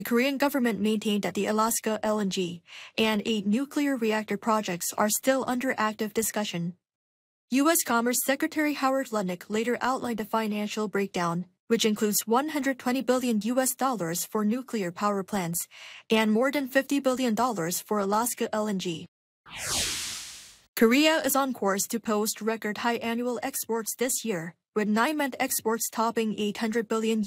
The Korean government maintained that the Alaska LNG and 8 nuclear reactor projects are still under active discussion. U.S. Commerce Secretary Howard Lutnick later outlined a financial breakdown, which includes $120 billion for nuclear power plants and more than $50 billion for Alaska LNG. Korea is on course to post record high annual exports this year, with 9-month exports topping $800 billion.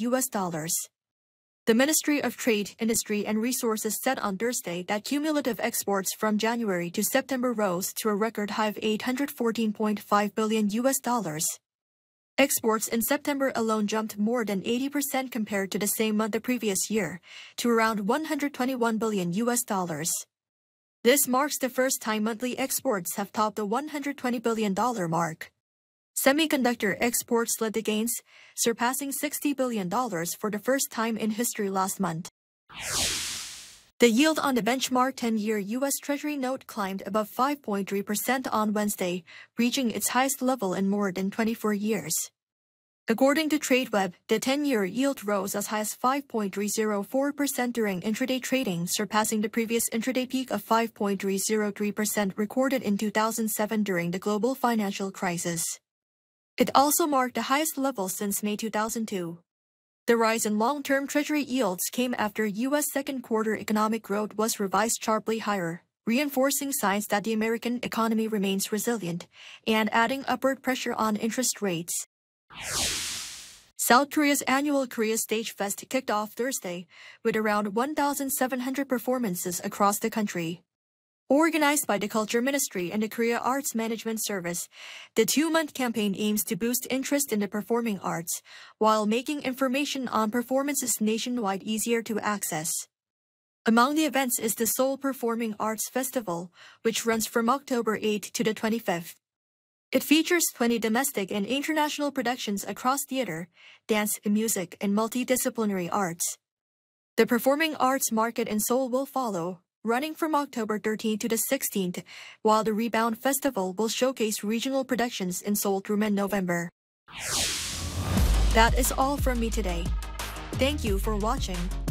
The Ministry of Trade, Industry and Resources said on Thursday that cumulative exports from January to September rose to a record high of $814.5 billion. Exports in September alone jumped more than 80% compared to the same month the previous year, to around $121 billion. This marks the first time monthly exports have topped the $120 billion mark. Semiconductor exports led the gains, surpassing $60 billion for the first time in history last month. The yield on the benchmark 10-year U.S. Treasury note climbed above 5.3% on Wednesday, reaching its highest level in more than 24 years. According to TradeWeb, the 10-year yield rose as high as 5.304% during intraday trading, surpassing the previous intraday peak of 5.303% recorded in 2007 during the global financial crisis. It also marked the highest level since May 2002. The rise in long-term Treasury yields came after U.S. second-quarter economic growth was revised sharply higher, reinforcing signs that the American economy remains resilient and adding upward pressure on interest rates. South Korea's annual Korea Stage Fest kicked off Thursday, with around 1,700 performances across the country. Organized by the Culture Ministry and the Korea Arts Management Service, the 2-month campaign aims to boost interest in the performing arts, while making information on performances nationwide easier to access. Among the events is the Seoul Performing Arts Festival, which runs from October 8 to the 25th. It features 20 domestic and international productions across theater, dance, music, and multidisciplinary arts. The performing arts market in Seoul will follow, running from October 13 to the 16th, while the Rebound Festival will showcase regional productions in Seoul through mid-November. That is all from me today. Thank you for watching.